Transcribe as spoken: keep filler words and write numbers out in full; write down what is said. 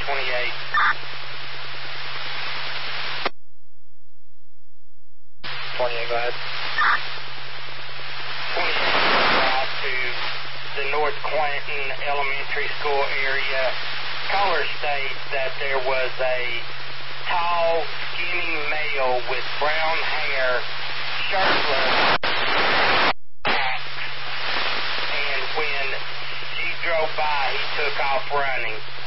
twenty-eight. twenty-eight, go ahead. twenty-eight out to the North Clanton Elementary School area. Caller states that there was a tall, skinny male with brown hair, shirtless, and when she drove by, he took off running.